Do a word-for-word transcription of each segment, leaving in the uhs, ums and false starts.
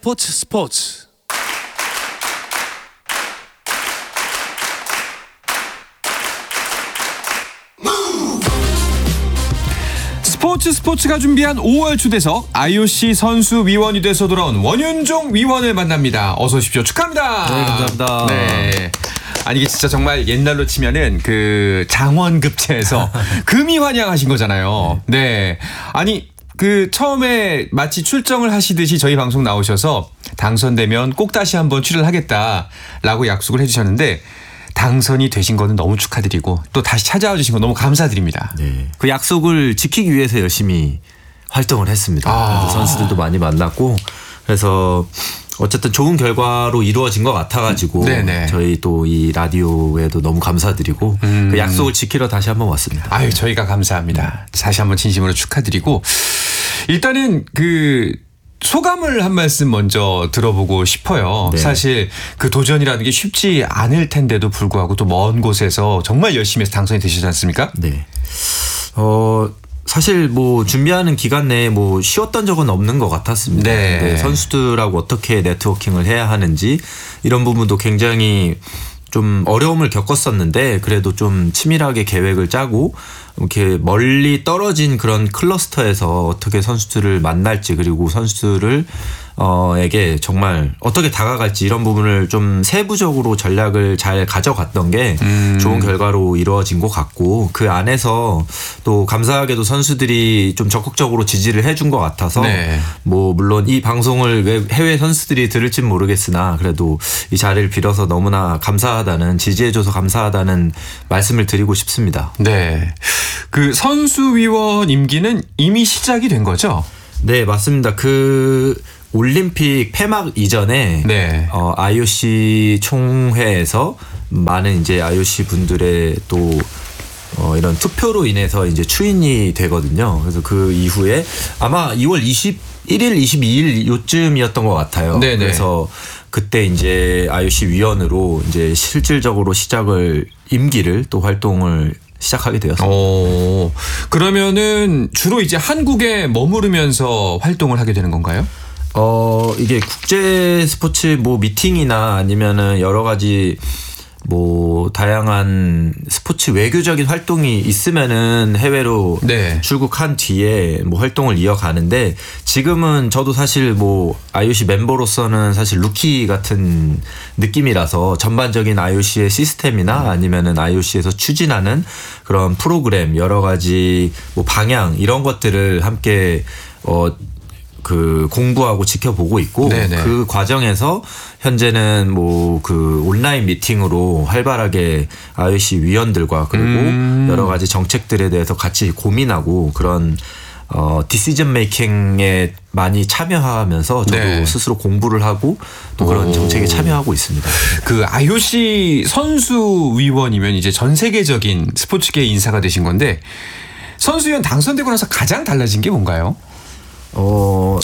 스포츠 스포츠 스포츠 스포츠가 준비한 오월 초대석 아이오씨 선수위원이 돼서 돌아온 원윤종 위원을 만납니다. 어서 오십시오. 축하합니다. 네, 감사합니다. 네. 아니 이게 진짜 정말 옛날로 치면은 그 장원급제에서 금이 환영하신 거잖아요. 네. 아니 그 처음에 마치 출정을 하시듯이 저희 방송 나오셔서 당선되면 꼭 다시 한번 출연하겠다라고 약속을 해주셨는데 당선이 되신 거는 너무 축하드리고 또 다시 찾아와 주신 거 너무 감사드립니다. 네. 그 약속을 지키기 위해서 열심히 활동을 했습니다. 아. 선수들도 많이 만났고 그래서 어쨌든 좋은 결과로 이루어진 것 같아가지고 네네. 저희 또 이 라디오에도 너무 감사드리고 음. 그 약속을 지키러 다시 한번 왔습니다. 아유 저희가 감사합니다. 다시 한번 진심으로 축하드리고 일단은 그 소감을 한 말씀 먼저 들어보고 싶어요. 네. 사실 그 도전이라는 게 쉽지 않을 텐데도 불구하고 또 먼 곳에서 정말 열심히 해서 당선이 되시지 않습니까? 네. 어 사실 뭐 준비하는 기간 내에 뭐 쉬었던 적은 없는 것 같았습니다. 네. 네, 선수들하고 어떻게 네트워킹을 해야 하는지 이런 부분도 굉장히 좀 어려움을 겪었었는데 그래도 좀 치밀하게 계획을 짜고 이렇게 멀리 떨어진 그런 클러스터에서 어떻게 선수들을 만날지 그리고 선수들을 어, 에게 정말 어떻게 다가갈지 이런 부분을 좀 세부적으로 전략을 잘 가져갔던 게 음. 좋은 결과로 이루어진 것 같고 그 안에서 또 감사하게도 선수들이 좀 적극적으로 지지를 해준 것 같아서 네. 뭐 물론 이 방송을 왜 해외 선수들이 들을진 모르겠으나 그래도 이 자리를 빌어서 너무나 감사하다는 지지해줘서 감사하다는 말씀을 드리고 싶습니다. 네. 그 선수위원 임기는 이미 시작이 된 거죠? 네, 맞습니다. 그 올림픽 폐막 이전에 네. 어, 아이오씨 총회에서 많은 이제 아이오씨 분들의 또 어, 이런 투표로 인해서 이제 추인이 되거든요. 그래서 그 이후에 아마 이월 이십일일, 이십이일 요쯤이었던 것 같아요. 네네. 그래서 그때 이제 아이오씨 위원으로 이제 실질적으로 시작을 임기를 또 활동을 시작하게 되었습니다. 오, 그러면은 주로 이제 한국에 머무르면서 활동을 하게 되는 건가요? 어, 이게 국제 스포츠 뭐 미팅이나 아니면은 여러 가지 뭐 다양한 스포츠 외교적인 활동이 있으면은 해외로 네. 출국한 뒤에 뭐 활동을 이어가는데 지금은 저도 사실 뭐 아이오씨 멤버로서는 사실 루키 같은 느낌이라서 전반적인 아이오씨의 시스템이나 아니면은 아이오씨에서 추진하는 그런 프로그램 여러 가지 뭐 방향 이런 것들을 함께 어 그 공부하고 지켜보고 있고 네네. 그 과정에서 현재는 뭐 그 온라인 미팅으로 활발하게 아이오씨 위원들과 그리고 음. 여러 가지 정책들에 대해서 같이 고민하고 그런 어 디시전 메이킹에 많이 참여하면서 저도 네. 스스로 공부를 하고 또 그런 오. 정책에 참여하고 있습니다. 그 아이오씨 선수위원이면 이제 전 세계적인 스포츠계 인사가 되신 건데 선수위원 당선되고 나서 가장 달라진 게 뭔가요? 어,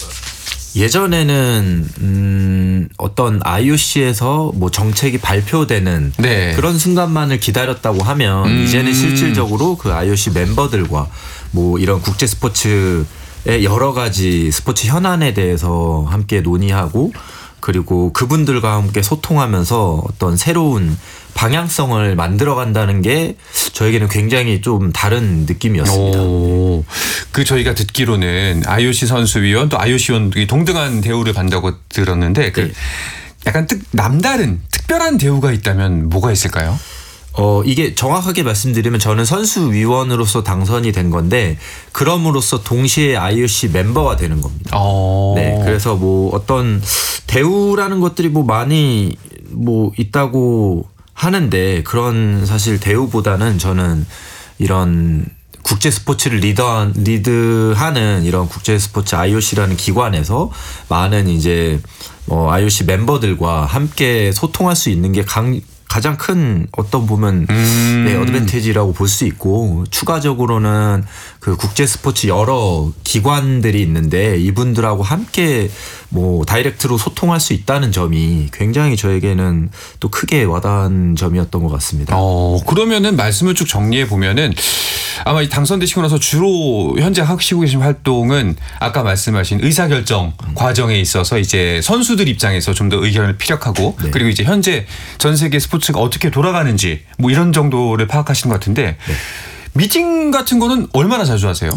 예전에는, 음, 어떤 아이오씨에서 뭐 정책이 발표되는 네. 그런 순간만을 기다렸다고 하면 음. 이제는 실질적으로 그 아이오씨 멤버들과 뭐 이런 국제 스포츠의 여러 가지 스포츠 현안에 대해서 함께 논의하고 그리고 그분들과 함께 소통하면서 어떤 새로운 방향성을 만들어간다는 게 저에게는 굉장히 좀 다른 느낌이었습니다. 오, 그 저희가 듣기로는 아이오씨 선수위원 또 아이오씨원 동등한 대우를 받는다고 들었는데 그 네. 약간 특 남다른 특별한 대우가 있다면 뭐가 있을까요? 어, 이게 정확하게 말씀드리면 저는 선수위원으로서 당선이 된 건데 그럼으로써 동시에 아이오씨 멤버가 되는 겁니다. 어. 네. 그래서 뭐 어떤 대우라는 것들이 뭐 많이 뭐 있다고 하는데 그런 사실 대우보다는 저는 이런 국제 스포츠를 리더, 리드하는 이런 국제 스포츠 아이오씨라는 기관에서 많은 이제 뭐 아이오씨 멤버들과 함께 소통할 수 있는 게 강, 가장 큰 어떤 보면 음. 네, 어드밴티지라고 볼 수 있고 추가적으로는 그 국제 스포츠 여러 기관들이 있는데 이분들하고 함께 뭐 다이렉트로 소통할 수 있다는 점이 굉장히 저에게는 또 크게 와닿은 점이었던 것 같습니다. 어, 그러면은 말씀을 쭉 정리해 보면은 아마 이 당선되시고 나서 주로 현재 하시고 계신 활동은 아까 말씀하신 의사결정 음. 과정에 있어서 이제 선수들 입장에서 좀 더 의견을 피력하고 네. 그리고 이제 현재 전 세계 스포츠가 어떻게 돌아가는지 뭐 이런 정도를 파악하시는 것 같은데 네. 미팅 같은 거는 얼마나 자주 하세요?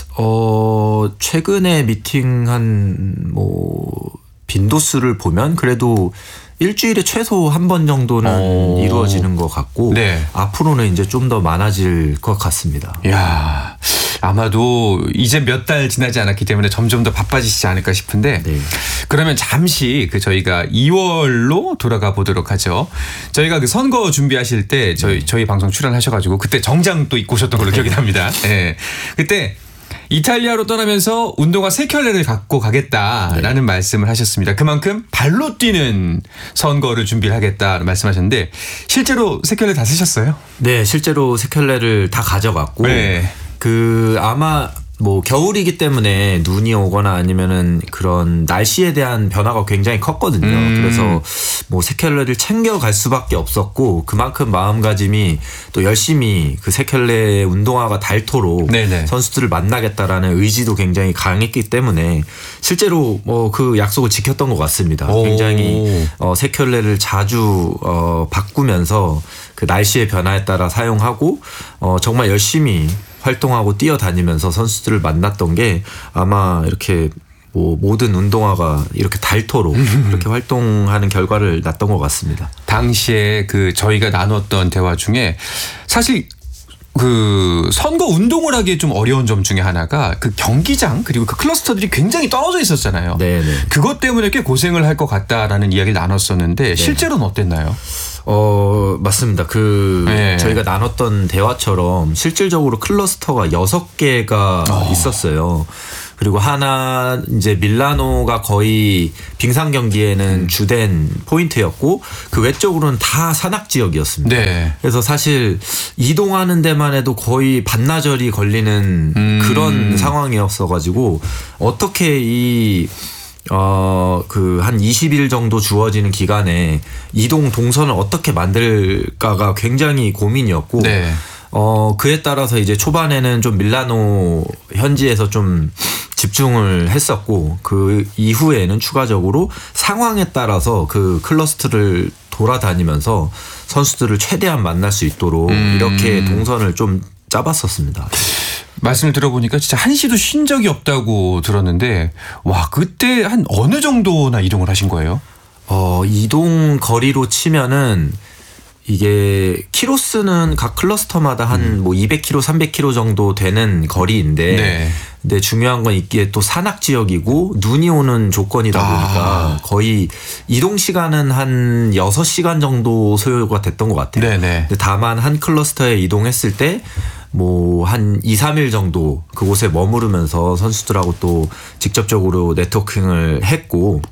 어, 최근에 미팅 한 뭐 빈도수를 보면 그래도 일주일에 최소 한 번 정도는 오. 이루어지는 것 같고 네. 앞으로는 이제 좀 더 많아질 것 같습니다. 이야, 아마도 이제 몇 달 지나지 않았기 때문에 점점 더 바빠지시지 않을까 싶은데 네. 그러면 잠시 그 저희가 이월로 돌아가 보도록 하죠. 저희가 그 선거 준비하실 때 저희 네. 저희 방송 출연하셔가지고 그때 정장 또 입고 오셨던 걸로 네. 기억이 납니다. 네. 그때 이탈리아로 떠나면서 운동화 세 켤레를 갖고 가겠다라는 네. 말씀을 하셨습니다. 그만큼 발로 뛰는 선거를 준비를 하겠다는 말씀하셨는데 실제로 세 켤레 다 쓰셨어요? 네, 실제로 세 켤레를 다 가져갔고 네. 그 아마 뭐 겨울이기 때문에 눈이 오거나 아니면은 그런 날씨에 대한 변화가 굉장히 컸거든요. 음. 그래서 뭐 세 켤레를 챙겨갈 수밖에 없었고 그만큼 마음가짐이 또 열심히 그 세 켤레 운동화가 닳도록 네네. 선수들을 만나겠다라는 의지도 굉장히 강했기 때문에 실제로 뭐 그 약속을 지켰던 것 같습니다. 오. 굉장히 어 세 켤레를 자주 어 바꾸면서 그 날씨의 변화에 따라 사용하고 어 정말 열심히 활동하고 뛰어다니면서 선수들을 만났던 게 아마 이렇게 뭐 모든 운동화가 이렇게 닳도록 이렇게 활동하는 결과를 났던 것 같습니다. 당시에 그 저희가 나눴던 대화 중에 사실 그 선거 운동을 하기에 좀 어려운 점 중에 하나가 그 경기장 그리고 그 클러스터들이 굉장히 떨어져 있었잖아요. 네네. 그것 때문에 꽤 고생을 할 것 같다라는 이야기를 나눴었는데 네. 실제로는 어땠나요? 어, 맞습니다. 그, 네. 저희가 나눴던 대화처럼 실질적으로 클러스터가 여섯 개가 어. 있었어요. 그리고 하나, 이제 밀라노가 거의 빙상 경기에는 음. 주된 포인트였고 그 외쪽으로는 다 산악 지역이었습니다. 네. 그래서 사실 이동하는 데만 해도 거의 반나절이 걸리는 음. 그런 상황이었어가지고 어떻게 이 어, 그, 한 이십 일 정도 주어지는 기간에 이동 동선을 어떻게 만들까가 굉장히 고민이었고, 네. 어, 그에 따라서 이제 초반에는 좀 밀라노 현지에서 좀 집중을 했었고, 그 이후에는 추가적으로 상황에 따라서 그 클러스터를 돌아다니면서 선수들을 최대한 만날 수 있도록 음. 이렇게 동선을 좀 짜봤었습니다. 말씀을 들어보니까 진짜 한시도 쉰 적이 없다고 들었는데 와 그때 한 어느 정도나 이동을 하신 거예요? 어 이동 거리로 치면은 이게 키로수는 각 클러스터마다 한 뭐 음. 이백 킬로미터, 삼백 킬로미터 정도 되는 거리인데 네. 근데 중요한 건 이게 또 산악 지역이고 눈이 오는 조건이다 보니까 아. 거의 이동 시간은 한 여섯 시간 정도 소요가 됐던 것 같아요. 네네. 근데 다만 한 클러스터에 이동했을 때 뭐 한 이, 삼 일 정도 그곳에 머무르면서 선수들하고 또 직접적으로 네트워킹을 했고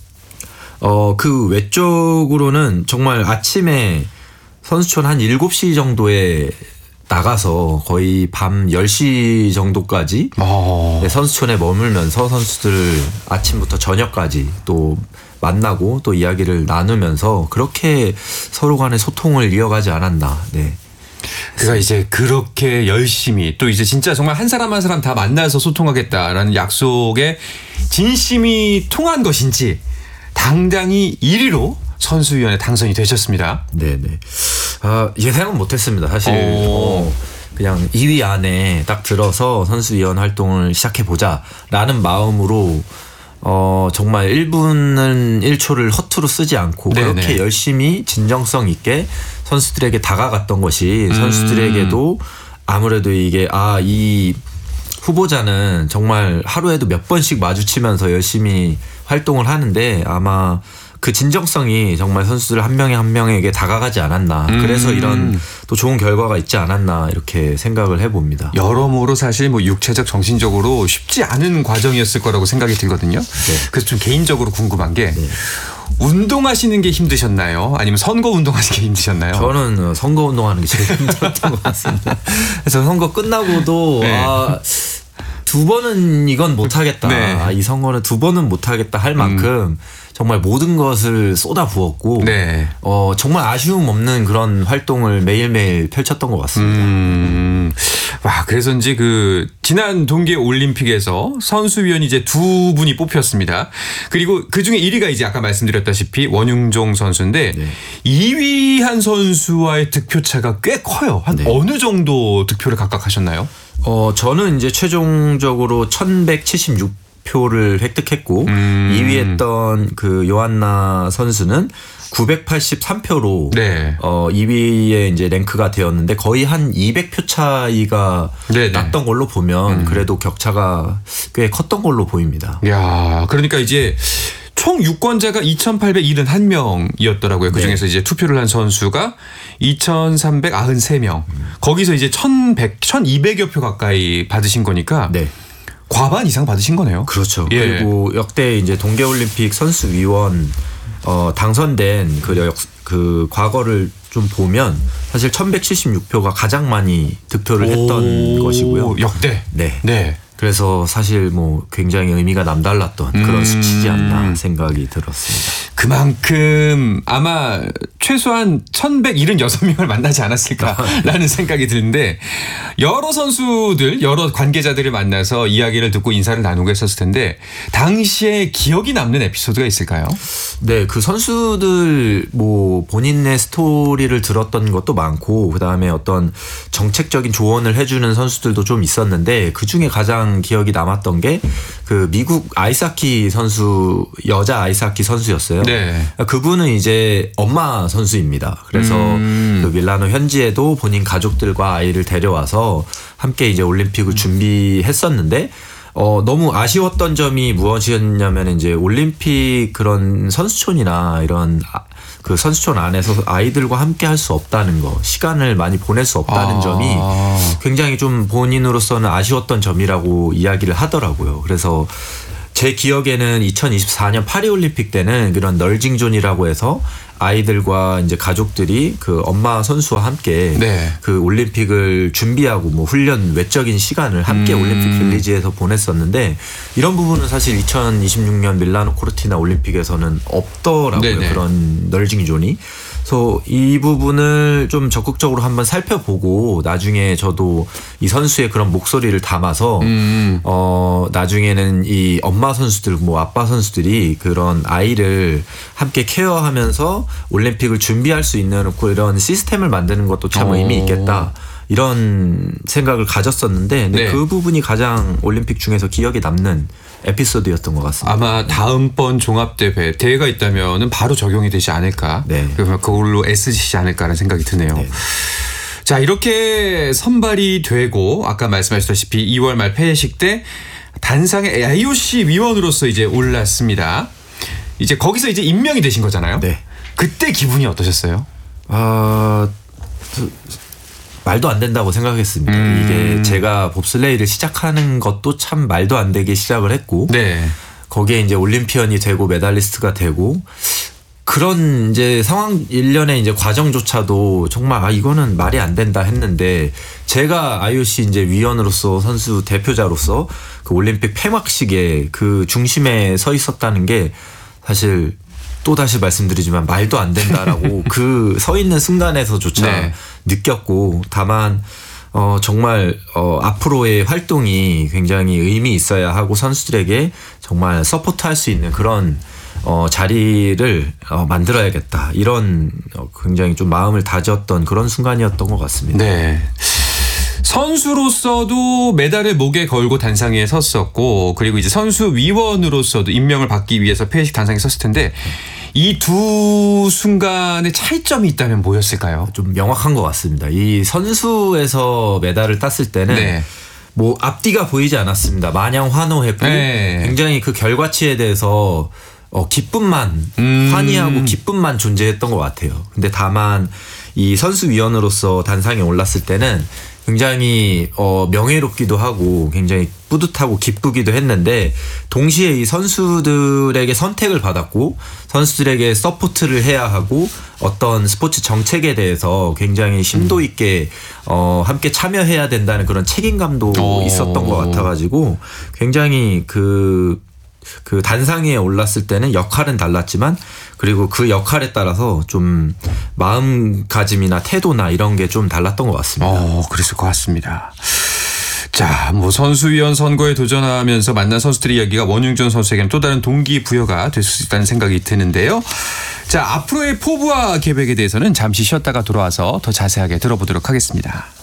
어, 그 외쪽으로는 정말 아침에 선수촌 한 일곱 시 정도에 나가서 거의 밤 열 시 정도까지 네, 선수촌에 머물면서 선수들 아침부터 저녁까지 또 만나고 또 이야기를 나누면서 그렇게 서로 간의 소통을 이어가지 않았나. 네. 그가 이제 그렇게 열심히 또 이제 진짜 정말 한 사람 한 사람 다 만나서 소통하겠다라는 약속에 진심이 통한 것인지 당당히 일 위로 선수위원회 당선이 되셨습니다. 네네. 아, 예상은 못했습니다. 사실 어, 그냥 이 위 안에 딱 들어서 선수위원 활동을 시작해보자라는 마음으로 어, 정말 일 분은 일 초를 허투루 쓰지 않고 네네. 그렇게 열심히 진정성 있게 선수들에게 다가갔던 것이 선수들에게도 아무래도 이게 아, 이 후보자는 정말 하루에도 몇 번씩 마주치면서 열심히 활동을 하는데 아마 그 진정성이 정말 선수들 한 명에 한 명에게 다가가지 않았나. 음. 그래서 이런 또 좋은 결과가 있지 않았나 이렇게 생각을 해봅니다. 여러모로 사실 뭐 육체적 정신적으로 쉽지 않은 과정이었을 거라고 생각이 들거든요. 네. 그래서 좀 개인적으로 궁금한 게 네. 운동하시는 게 힘드셨나요? 아니면 선거 운동하시는 게 힘드셨나요? 저는 선거 운동하는 게 제일 힘들었던 것 같습니다. 그래서 선거 끝나고도 네. 아, 두 번은 이건 못하겠다. 네. 아, 이 선거는 두 번은 못하겠다 할 만큼 음. 정말 모든 것을 쏟아 부었고 네. 어, 정말 아쉬움 없는 그런 활동을 매일매일 펼쳤던 것 같습니다. 음, 와, 그래서인지 그 지난 동계 올림픽에서 선수위원이 이제 두 분이 뽑혔습니다. 그리고 그 중에 일 위가 이제 아까 말씀드렸다시피 원융종 선수인데 네. 이 위 한 선수와의 득표 차가 꽤 커요. 한 네. 어느 정도 득표를 각각 하셨나요? 어, 저는 이제 최종적으로 천백칠십육 표를 획득했고 음. 이 위 했던 그 요한나 선수는 구백팔십삼 표로 네. 어, 이 위에 이제 랭크가 되었는데 거의 한 이백 표 차이가 네네. 났던 걸로 보면 음. 그래도 격차가 꽤 컸던 걸로 보입니다. 야, 그러니까 이제 총 유권자가 이천팔백칠십일 명이었더라고요. 그 중에서 이제 투표를 한 선수가 이천삼백구십삼 명. 거기서 이제 천백, 천이백여 표 가까이 받으신 거니까 네. 과반 이상 받으신 거네요. 그렇죠. 예. 그리고 역대 이제 동계올림픽 선수위원 어, 당선된 그, 역, 그 과거를 좀 보면 사실 천백칠십육 표가 가장 많이 득표를 했던 오, 것이고요. 역대. 네. 네. 그래서 사실 뭐 굉장히 의미가 남달랐던 그런 음. 수치지 않나 생각이 들었습니다. 그만큼 아마 최소한 천백칠십육 명을 만나지 않았을까라는 생각이 드는데 여러 선수들, 여러 관계자들을 만나서 이야기를 듣고 인사를 나누고 했었을 텐데 당시에 기억이 남는 에피소드가 있을까요? 네, 그 선수들 뭐 본인의 스토리를 들었던 것도 많고 그다음에 어떤 정책적인 조언을 해주는 선수들도 좀 있었는데 그중에 가장 기억이 남았던 게 그 미국 아이스하키 선수 여자 아이스하키 선수였어요. 네. 그분은 이제 엄마 선수입니다. 그래서 음. 그 밀라노 현지에도 본인 가족들과 아이를 데려와서 함께 이제 올림픽을 준비했었는데 어, 너무 아쉬웠던 점이 무엇이었냐면 이제 올림픽 그런 선수촌이나 이런 아, 그 선수촌 안에서 아이들과 함께 할 수 없다는 거, 시간을 많이 보낼 수 없다는 아. 점이 굉장히 좀 본인으로서는 아쉬웠던 점이라고 이야기를 하더라고요. 그래서 제 기억에는 이천이십사 년 파리올림픽 때는 그런 널징존이라고 해서 아이들과 이제 가족들이 그 엄마 선수와 함께 네. 그 올림픽을 준비하고 뭐 훈련 외적인 시간을 함께 음. 올림픽 빌리지에서 보냈었는데 이런 부분은 사실 이천이십육 년 밀라노 코르티나 올림픽에서는 없더라고요. 네네. 그런 널징존이. 그래서 이 부분을 좀 적극적으로 한번 살펴보고 나중에 저도 이 선수의 그런 목소리를 담아서 음. 어 나중에는 이 엄마 선수들 뭐 아빠 선수들이 그런 아이를 함께 케어하면서 올림픽을 준비할 수 있는 이런 시스템을 만드는 것도 참 오. 의미 있겠다. 이런 생각을 가졌었는데 네. 그 부분이 가장 올림픽 중에서 기억에 남는 에피소드였던 것 같습니다. 아마 다음번 종합대회 대회가 있다면은 바로 적용이 되지 않을까. 네. 그러면 그걸로 애쓰시지 않을까라는 생각이 드네요. 네. 자, 이렇게 선발이 되고 아까 말씀하셨다시피 이월 말 폐회식 때 단상의 아이오씨 위원으로서 이제 올랐습니다. 이제 거기서 이제 임명이 되신 거잖아요. 네. 그때 기분이 어떠셨어요? 아, 그, 말도 안 된다고 생각했습니다. 음. 이게 제가 봅슬레이를 시작하는 것도 참 말도 안 되게 시작을 했고 네. 거기에 이제 올림피언이 되고 메달리스트가 되고 그런 이제 상황 일련의 이제 과정조차도 정말 아 이거는 말이 안 된다 했는데 제가 아이오씨 이제 위원으로서 선수 대표자로서 그 올림픽 폐막식에 그 중심에 서 있었다는 게 사실 또 다시 말씀드리지만 말도 안 된다라고 그 서 있는 순간에서조차 네. 느꼈고 다만 어 정말 어 앞으로의 활동이 굉장히 의미 있어야 하고 선수들에게 정말 서포트할 수 있는 그런 어 자리를 어 만들어야겠다 이런 어 굉장히 좀 마음을 다졌던 그런 순간이었던 것 같습니다. 네. 선수로서도 메달을 목에 걸고 단상에 섰었고 그리고 이제 선수 위원으로서도 임명을 받기 위해서 폐회식 단상에 섰을 텐데 이 두 순간의 차이점이 있다면 뭐였을까요? 좀 명확한 것 같습니다. 이 선수에서 메달을 땄을 때는 네. 뭐 앞뒤가 보이지 않았습니다. 마냥 환호했고 네. 굉장히 그 결과치에 대해서 어 기쁨만 음. 환희하고 기쁨만 존재했던 것 같아요. 근데 다만 이 선수위원으로서 단상에 올랐을 때는 굉장히 어 명예롭기도 하고 굉장히 뿌듯하고 기쁘기도 했는데 동시에 이 선수들에게 선택을 받았고 선수들에게 서포트를 해야 하고 어떤 스포츠 정책에 대해서 굉장히 심도 있게 어 함께 참여해야 된다는 그런 책임감도 오. 있었던 것 같아가지고 굉장히 그 그 단상에 올랐을 때는 역할은 달랐지만 그리고 그 역할에 따라서 좀 마음가짐이나 태도나 이런 게 좀 달랐던 것 같습니다. 어, 그랬을 것 같습니다. 자, 뭐 선수위원 선거에 도전하면서 만난 선수들의 이야기가 원용준 선수에게는 또 다른 동기부여가 될 수 있다는 생각이 드는데요. 자, 앞으로의 포부와 계획에 대해서는 잠시 쉬었다가 돌아와서 더 자세하게 들어보도록 하겠습니다.